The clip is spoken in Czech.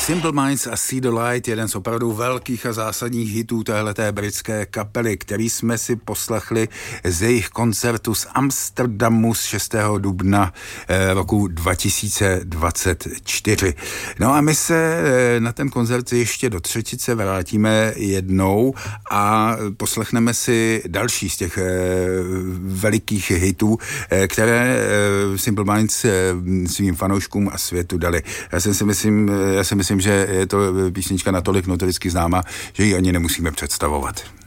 Simple Minds a See the Light, jeden z opravdu velkých a zásadních hitů téhleté britské kapely, který jsme si poslechli z jejich koncertu z Amsterdamu z 6. dubna roku 2024. No a my se na ten koncert ještě do třetice vrátíme jednou a poslechneme si další z těch velikých hitů, které Simple Minds svým fanouškům a světu dali. Já si myslím, že je to písnička natolik notoricky známa, že ji ani nemusíme představovat.